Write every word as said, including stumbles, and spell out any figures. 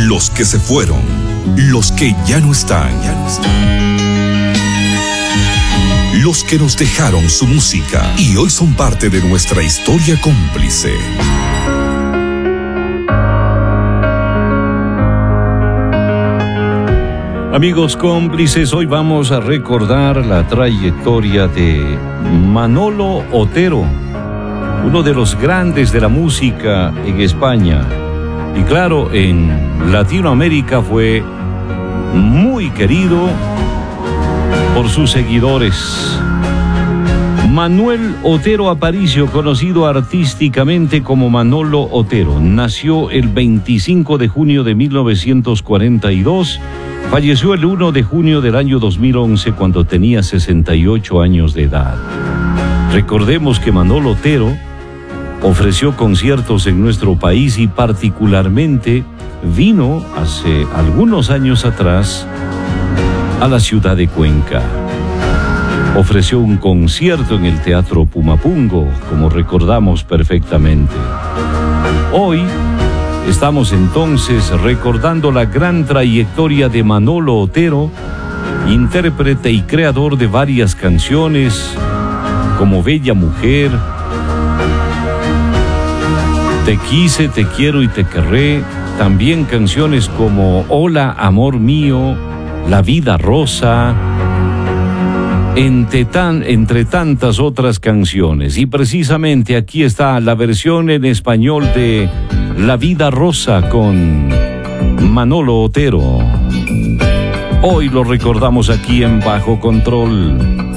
los que se fueron, los que ya no están, ya no están. Los que nos dejaron su música y hoy son parte de nuestra historia cómplice. Amigos cómplices, hoy vamos a recordar la trayectoria de Manolo Otero, uno de los grandes de la música en España. Y claro, en Latinoamérica fue muy querido por sus seguidores. Manuel Otero Aparicio, conocido artísticamente como Manolo Otero, nació el veinticinco de junio de mil novecientos cuarenta y dos. Falleció el primero de junio del año dos mil once cuando tenía sesenta y ocho años de edad. Recordemos que Manolo Otero ofreció conciertos en nuestro país y particularmente vino hace algunos años atrás a la ciudad de Cuenca. Ofreció un concierto en el Teatro Pumapungo, como recordamos perfectamente. Hoy estamos entonces recordando la gran trayectoria de Manolo Otero, intérprete y creador de varias canciones como Bella Mujer, Te quise, te quiero y te querré, también canciones como Hola, amor mío, La vida rosa, entre, tan, entre tantas otras canciones. Y precisamente aquí está la versión en español de La vida rosa con Manolo Otero. Hoy lo recordamos aquí en Bajo Control.